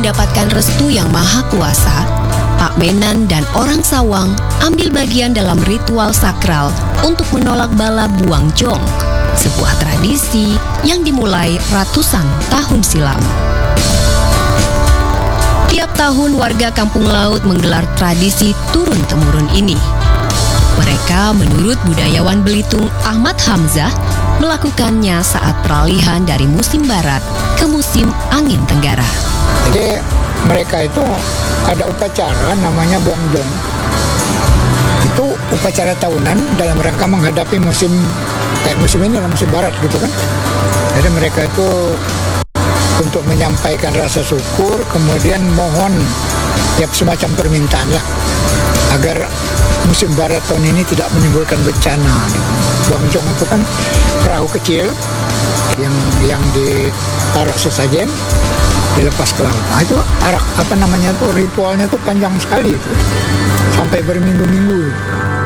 mendapatkan restu yang maha kuasa, Pak Menan dan orang Sawang ambil bagian dalam ritual sakral untuk menolak bala Buang Jong, sebuah tradisi yang dimulai ratusan tahun silam. Tiap tahun warga Kampung Laut menggelar tradisi turun-temurun ini. Mereka menurut budayawan Belitung Ahmad Hamzah melakukannya saat peralihan dari musim barat ke musim angin tenggara. Jadi mereka itu ada upacara namanya Buang Jong. Itu upacara tahunan dalam rangka menghadapi musim kayak musim ini, musim barat gitu kan. Jadi mereka itu untuk menyampaikan rasa syukur, kemudian mohon tiap semacam permintaan lah agar musim barat tahun ini tidak menimbulkan bencana. Buang Jong itu kan perahu kecil yang ditaruh sesajen dilepas ke laut. Nah, itu ritualnya tuh panjang sekali itu, sampai berminggu-minggu.